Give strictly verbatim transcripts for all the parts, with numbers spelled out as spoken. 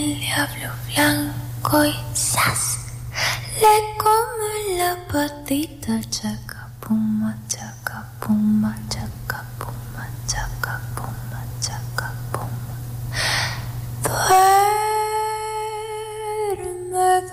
El diablo blanco y ¡zas! Le come la patita, chacapuma, chacapuma, chacapuma, chacapuma, chacapuma. Duerme,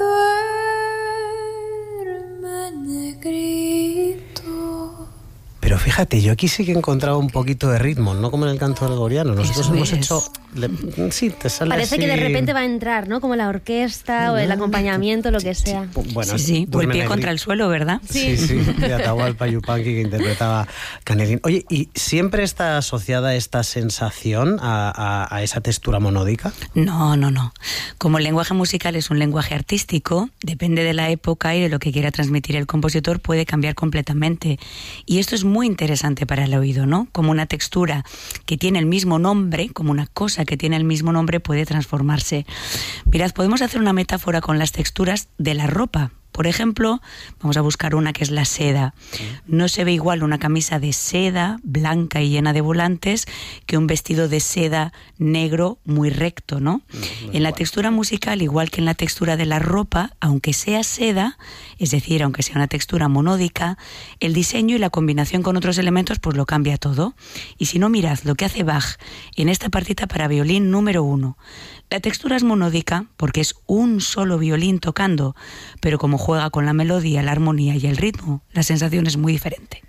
duerme, negrito. Pero fíjate, yo aquí sí que he encontrado un poquito de ritmo, no como en el canto gregoriano. Nosotros Eso hemos es. hecho... Le, sí, te sale Parece así... que de repente va a entrar, ¿no? Como la orquesta o el acompañamiento, lo que sea. Bueno, sí, sí, o el Duerme pie Negri- contra el suelo, ¿verdad? Sí, sí, de Atahualpa Yupanqui, que interpretaba Canelín. Oye, ¿y siempre está asociada esta sensación a, a, a esa textura monódica? No, no, no. Como el lenguaje musical es un lenguaje artístico, depende de la época y de lo que quiera transmitir el compositor, puede cambiar completamente. Y esto es muy interesante para el oído, ¿no? Como una textura que tiene el mismo nombre, como una cosa que tiene el mismo nombre, puede transformarse. Mirad, podemos hacer una metáfora con las texturas de la ropa. Por ejemplo, vamos a buscar una que es la seda. No se ve igual una camisa de seda blanca y llena de volantes que un vestido de seda negro muy recto, ¿no? No, En la igual. textura musical, igual que en la textura de la ropa, aunque sea seda, es decir, aunque sea una textura monódica, el diseño y la combinación con otros elementos pues lo cambia todo. Y si no, mirad lo que hace Bach en esta partita para violín número uno. La textura es monódica porque es un solo violín tocando, pero como juega con la melodía, la armonía y el ritmo, la sensación es muy diferente.